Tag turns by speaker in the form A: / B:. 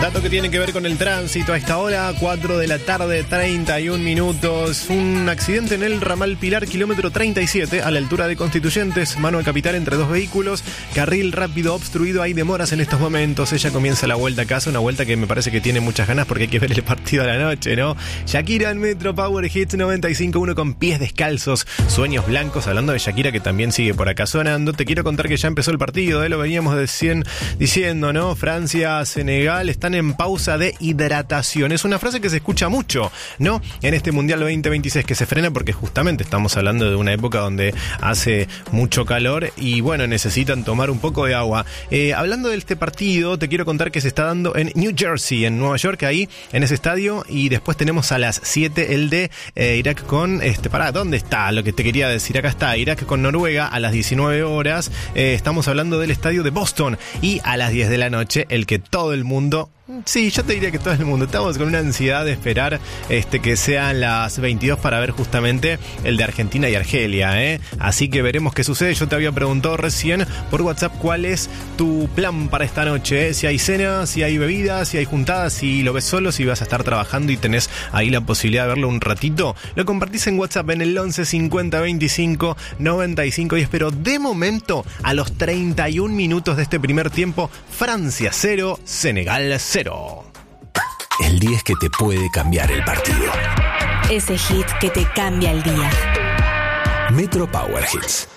A: Dato que tiene que ver con el tránsito. A esta hora, 4 de la tarde, 31 minutos. Un accidente en el ramal Pilar, kilómetro 37, a la altura de Constituyentes. Mano de capital entre dos vehículos. Carril rápido obstruido. Hay demoras en estos momentos. Ella comienza la vuelta a casa. Una vuelta que me parece que tiene muchas ganas porque hay que ver el partido a la noche, ¿no? Shakira en Metro Power Hits 95.1 con pies descalzos. Sueños blancos. Hablando de Shakira, que también sigue por acá sonando. Te quiero contar que ya empezó el partido, lo veníamos diciendo, ¿no? Francia, Senegal están en pausa de hidratación. Es una frase que se escucha mucho, ¿no? En este Mundial 2026, que se frena porque justamente estamos hablando de una época donde hace mucho calor y bueno, necesitan tomar un poco de agua. Hablando de este partido, te quiero contar que se está dando en New Jersey, en Nueva York, ahí en ese estadio, y después tenemos a las 7 el de Irak con ¿dónde está? Lo que te quería decir, acá está, Irak con Noruega a las 19 horas. Estamos hablando del estadio de Boston, y a las 10 de la noche el que todo el mundo... Sí, yo te diría que todo el mundo estamos con una ansiedad de esperar que sean las 22 para ver justamente el de Argentina y Argelia, ¿eh? Así que veremos qué sucede. Yo te había preguntado recién por WhatsApp cuál es tu plan para esta noche, ¿eh? Si hay cena, si hay bebidas, si hay juntadas, si lo ves solo, si vas a estar trabajando y tenés ahí la posibilidad de verlo un ratito. Lo compartís en WhatsApp en el 11 50 25 95 10. Pero de momento, a los 31 minutos de este primer tiempo, Francia 0, Senegal 0.
B: El 10 que te puede cambiar el partido.
C: Ese hit que te cambia el día.
B: Metro Power Hits.